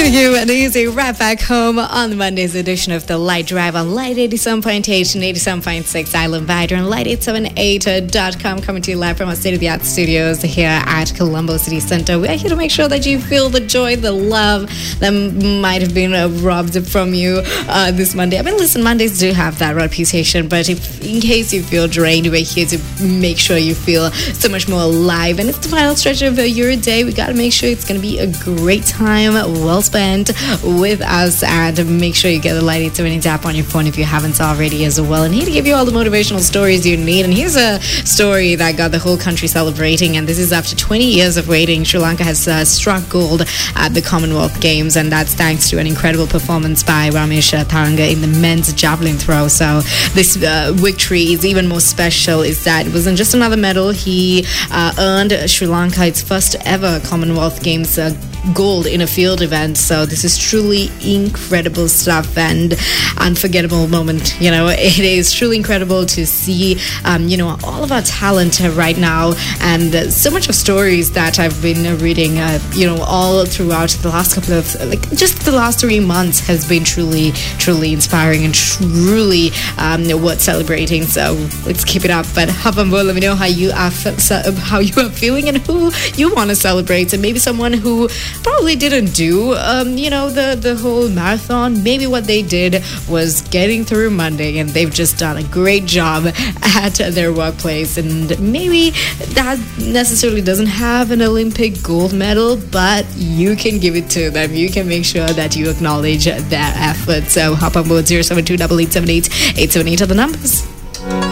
you an easy right back home on Monday's edition of the Light Drive on Light 87.8 and 87.6 Island Vider and Light878.com, coming to you live from our state-of-the-art studios here at Colombo City Center. We are here to make sure that you feel the joy, the love that might have been robbed from you this Monday. I mean, listen, Mondays do have that reputation, but if in case you feel drained, we're here to make sure you feel so much more alive. And it's the final stretch of your day. We got to make sure it's going to be a great time, well spent with us, and make sure you get the Light 878 app on your phone if you haven't already as well. And here to give you all the motivational stories you need. And here's a story that got the whole country celebrating, and this is after 20 years of waiting. Sri Lanka has struck gold at the Commonwealth Games, and that's thanks to an incredible performance by Ramesh Tharanga in the men's javelin throw. So this victory is even more special, is that it wasn't just another medal. He earned Sri Lanka its first ever Commonwealth Games gold in a field event. So this is truly incredible stuff and unforgettable moment. You know, it is truly incredible to see all of our talent right now, and so much of stories that I've been reading all throughout the last couple of just the last 3 months has been truly inspiring and truly worth celebrating. So let's keep it up. But hop on board, let me know how you are feeling and who you want to celebrate, and maybe someone who probably didn't do the whole marathon. Maybe what they did was getting through Monday, and they've just done a great job at their workplace. And maybe that necessarily doesn't have an Olympic gold medal, but you can give it to them. You can make sure that you acknowledge their effort. So hop on board. 072 878 878 are the numbers.